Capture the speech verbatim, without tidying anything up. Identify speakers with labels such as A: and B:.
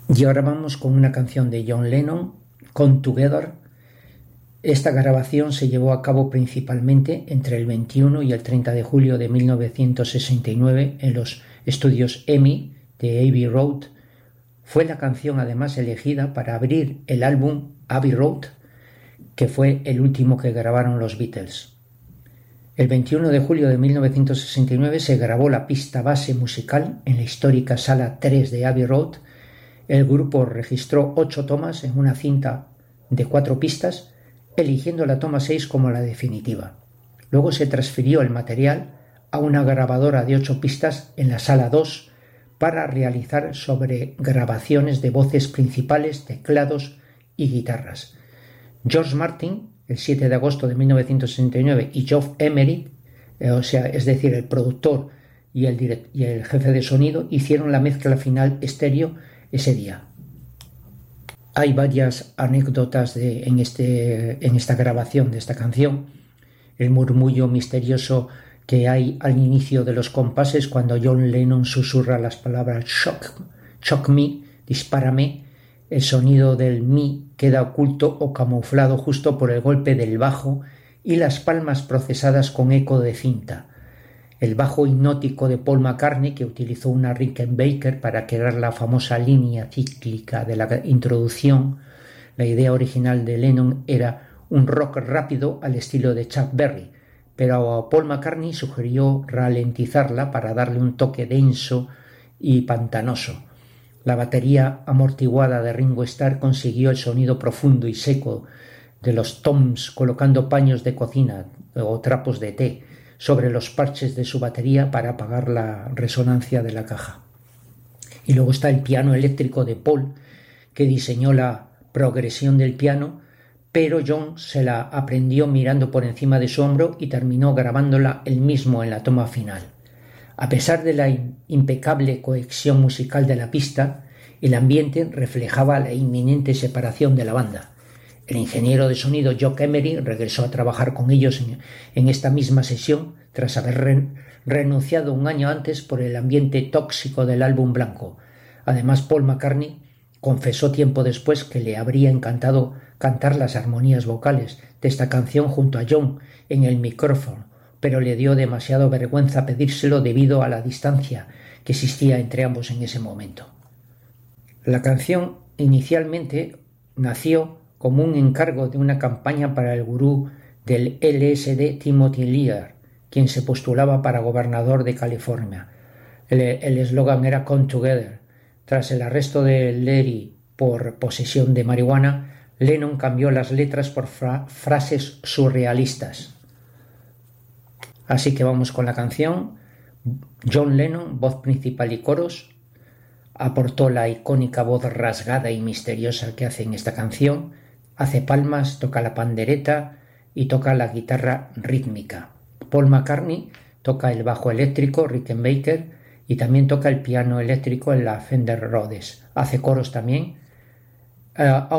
A: Y ahora vamos con una canción de John Lennon, Come Together. Esta grabación se llevó a cabo principalmente entre el veintiuno y el treinta de julio de mil novecientos sesenta y nueve en los estudios EMI de Abbey Road. Fue la canción además elegida para abrir el álbum Abbey Road, que fue el último que grabaron los Beatles. El veintiuno de julio de mil novecientos sesenta y nueve se grabó la pista base musical en la histórica Sala tres de Abbey Road. El grupo registró ocho tomas en una cinta de cuatro pistas, eligiendo la toma seis como la definitiva. Luego se transfirió el material a una grabadora de ocho pistas en la Sala dos para realizar sobregrabaciones de voces principales, teclados y guitarras. George Martin, el siete de agosto de mil novecientos sesenta y nueve, y Geoff Emerick, eh, o sea, es decir, el productor y el, direct- y el jefe de sonido, hicieron la mezcla final estéreo ese día. Hay varias anécdotas de, en, este, en esta grabación de esta canción. El murmullo misterioso que hay al inicio de los compases cuando John Lennon susurra las palabras shock, shock me, dispárame. El sonido del mi queda oculto o camuflado justo por el golpe del bajo y las palmas procesadas con eco de cinta. El bajo hipnótico de Paul McCartney, que utilizó una Rickenbacker para crear la famosa línea cíclica de la introducción. La idea original de Lennon era un rock rápido al estilo de Chuck Berry, pero Paul McCartney sugirió ralentizarla para darle un toque denso y pantanoso. La batería amortiguada de Ringo Starr consiguió el sonido profundo y seco de los toms, colocando paños de cocina o trapos de té sobre los parches de su batería para apagar la resonancia de la caja. Y luego está el piano eléctrico de Paul, que diseñó la progresión del piano, pero John se la aprendió mirando por encima de su hombro y terminó grabándola él mismo en la toma final. A pesar de la impecable cohesión musical de la pista, el ambiente reflejaba la inminente separación de la banda. El ingeniero de sonido Geoff Emerick regresó a trabajar con ellos en, en esta misma sesión tras haber re, renunciado un año antes por el ambiente tóxico del álbum blanco. Además, Paul McCartney confesó tiempo después que le habría encantado cantar las armonías vocales de esta canción junto a John en el micrófono, pero le dio demasiado vergüenza pedírselo debido a la distancia que existía entre ambos en ese momento. La canción inicialmente nació como un encargo de una campaña para el gurú del L S D Timothy Lear, quien se postulaba para gobernador de California. El eslogan era Come Together. Tras el arresto de Leary por posesión de marihuana, Lennon cambió las letras por fra- frases surrealistas. Así que vamos con la canción. John Lennon, voz principal y coros, aportó la icónica voz rasgada y misteriosa que hace en esta canción. Hace palmas, toca la pandereta y toca la guitarra rítmica. Paul McCartney toca el bajo eléctrico Rickenbacker y también toca el piano eléctrico en la Fender Rhodes. Hace coros también. Uh,